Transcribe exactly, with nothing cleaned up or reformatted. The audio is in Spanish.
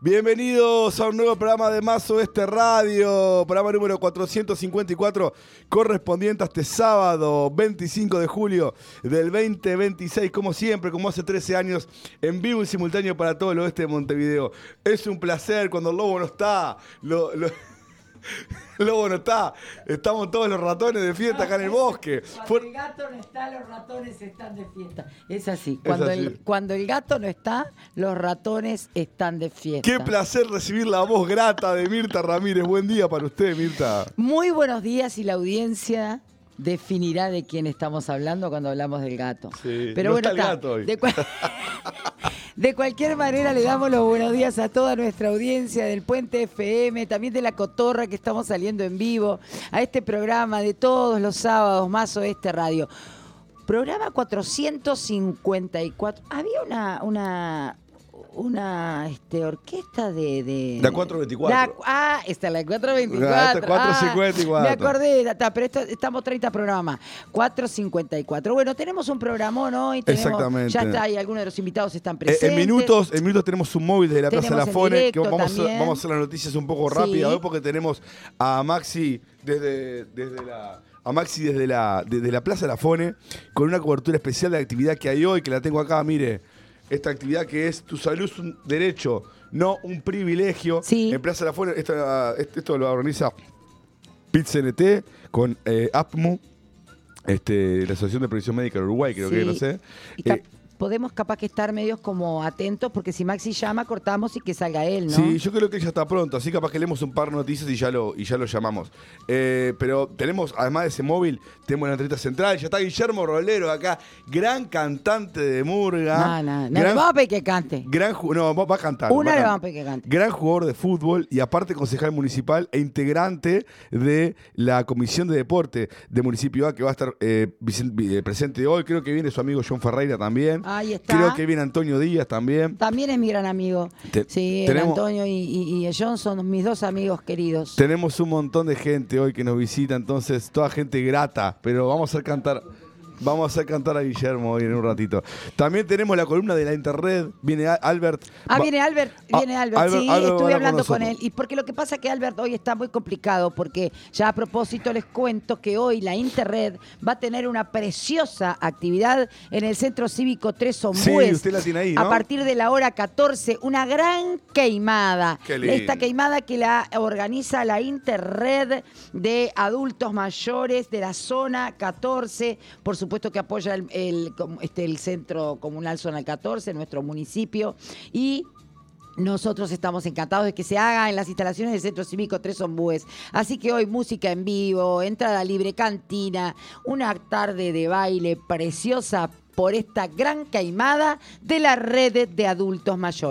Bienvenidos a un nuevo programa de Más Oeste Radio, programa número cuatrocientos cincuenta y cuatro, correspondiente a este sábado veinticinco de julio del veinte veintiséis, como siempre, como hace trece años, en vivo y simultáneo para todo el oeste de Montevideo. Es un placer cuando el Lobo no está, lo... lo... Lobo no está, estamos todos los ratones de fiesta acá en el bosque. Cuando Fue... el gato no está, los ratones están de fiesta. Es así. Cuando, es así. El, cuando el gato no está, los ratones están de fiesta. Qué placer recibir la voz grata de Mirta Ramírez. Buen día para usted, Mirta. Muy buenos días, y la audiencia definirá de quién estamos hablando cuando hablamos del gato. Sí, Pero no bueno, está el está. gato hoy. De, cual... de cualquier manera, le damos los buenos días a toda nuestra audiencia del Puente F M, también de La Cotorra, que estamos saliendo en vivo, a este programa de todos los sábados, Más Oeste Radio. Programa cuatrocientos cincuenta y cuatro. Había una... una una este, orquesta de, de... La cuatrocientos veinticuatro. La, ah, esta es la cuatrocientos veinticuatro. La cuatrocientos cincuenta y cuatro. Ah, me acordé, está, pero esto, estamos treinta programas. cuatrocientos cincuenta y cuatro. Bueno, tenemos un programón hoy. Tenemos, Exactamente. Ya está, y algunos de los invitados están presentes. En minutos, en minutos tenemos un móvil desde la Plaza de la Fone, que vamos a, vamos a hacer las noticias un poco rápidas, Sí. hoy porque tenemos a Maxi desde, desde la... A Maxi desde la, desde la Plaza de la Fone, con una cobertura especial de la actividad que hay hoy, que la tengo acá, mire. Esta actividad que es Tu salud es un derecho, no un privilegio. Sí. En Plaza de la Fone, esta, esto lo organiza P I T C N T con eh, A P M U, este, la Asociación de Previsión Médica de Uruguay, creo Sí. que no sé. Y cap- Eh, podemos capaz que estar medios como atentos, porque si Maxi llama, cortamos y que salga él, ¿no? Sí, yo creo que ya está pronto, así capaz que leemos un par de noticias y ya lo, y ya lo llamamos. Eh, pero tenemos, además de ese móvil, tenemos la entrevista central, ya está Guillermo Rolero acá, gran cantante de murga. No, no, no, gran, le vamos a pedir que cante. Gran, ju- no, va va a cantar. Una va a le can- vamos a pedir que cante. Gran jugador de fútbol y aparte concejal municipal e integrante de la Comisión de Deporte de Municipio A, que va a estar eh, vicen- vi- eh, presente hoy. Creo que viene su amigo John Ferreira también. Ahí está. Creo que viene Antonio Díaz también. También es mi gran amigo. Te- sí, el tenemos- Antonio y, y, y el John son mis dos amigos queridos. Tenemos un montón de gente hoy que nos visita, entonces toda gente grata, pero vamos a hacer cantar, vamos a hacer cantar a Guillermo hoy en un ratito. También tenemos la columna de la Interred, viene a- Albert. Ah, Va- viene Albert, Ah, viene Albert, Albert- sí, Albert va a estuve hablar hablando con con, él. nosotros. Y porque lo que pasa es que Albert hoy está muy complicado, porque ya a propósito les cuento que hoy la Interred va a tener una preciosa actividad en el Centro Cívico Tres Ombúes. Sí, usted la tiene ahí, ¿no? A partir de la hora catorce, una gran queimada. Qué lindo. Esta queimada que la organiza la Interred de adultos mayores de la zona catorce, por supuesto que apoya el, el, este, el Centro Comunal Zona catorce, nuestro municipio, y nosotros estamos encantados de que se haga en las instalaciones del Centro Cívico Tres Ombúes. Así que hoy música en vivo, entrada libre, cantina, una tarde de baile preciosa por esta gran queimada de la red de adultos mayores.